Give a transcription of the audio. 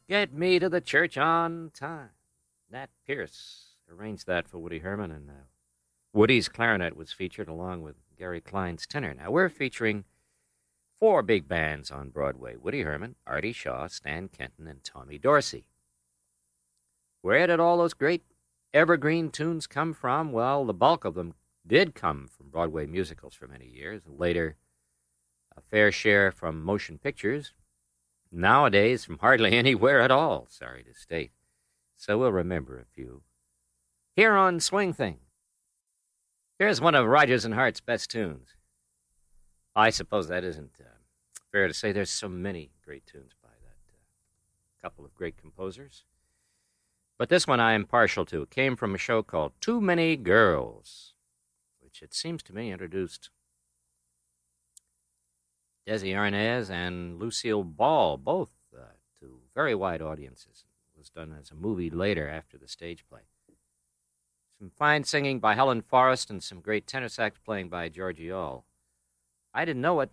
Get me to the church on time. Nat Pierce arranged that for Woody Herman, and Woody's clarinet was featured along with Gary Klein's tenor. Now, we're featuring four big bands on Broadway: Woody Herman, Artie Shaw, Stan Kenton, and Tommy Dorsey. Where did all those great evergreen tunes come from? Well, the bulk of them did come from Broadway musicals for many years, and later a fair share from motion pictures. Nowadays, from hardly anywhere at all, sorry to state. So we'll remember a few. Here on Swing Thing, here's one of Rodgers and Hart's best tunes. I suppose that isn't fair to say. There's so many great tunes by that couple of great composers. But this one I am partial to. It came from a show called Too Many Girls, which it seems to me introduced Desi Arnaz and Lucille Ball, both to very wide audiences. It was done as a movie later after the stage play. Some fine singing by Helen Forrest and some great tenor sax playing by Georgie Aul. I didn't know what